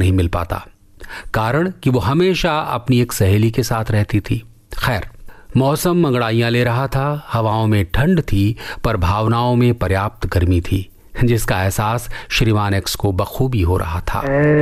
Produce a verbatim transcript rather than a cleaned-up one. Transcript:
नहीं मिल पाता, कारण कि वो हमेशा अपनी एक सहेली के साथ रहती थी। खैर, मौसम अंगड़ाइयां ले रहा था, हवाओं में ठंड थी पर भावनाओं में पर्याप्त गर्मी थी, जिसका एहसास श्रीमान एक्स को बखूबी हो रहा था।